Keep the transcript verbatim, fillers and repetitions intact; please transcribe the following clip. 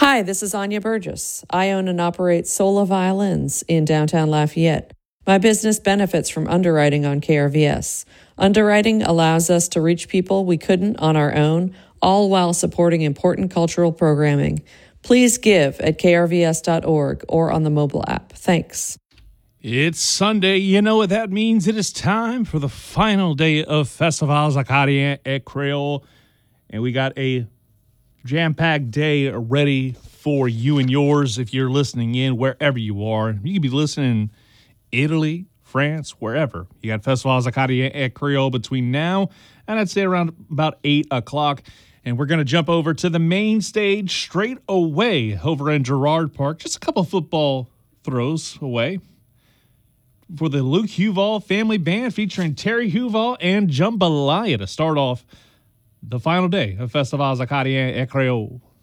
Hi, this is Anya Burgess. I own and operate Sola Violins in downtown Lafayette. My business benefits from underwriting on K R V S. Underwriting allows us to reach people we couldn't on our own, all while supporting important cultural programming. Please give at k r v s dot org or on the mobile app. Thanks. It's Sunday. You know what that means. It is time for the final day of Festivals Acadien et Creole. And we got a jam-packed day ready for you and yours if you're listening in wherever you are. You could be listening in Italy, France, wherever. You got Festivals Acadien et Creole between now and I'd say around about eight o'clock. And we're going to jump over to the main stage straight away over in Girard Park, just a couple football throws away, for the Luke Huval Family Band featuring Terry Huval and Jambalaya to start off the final day of Festivals Acadien et Creole.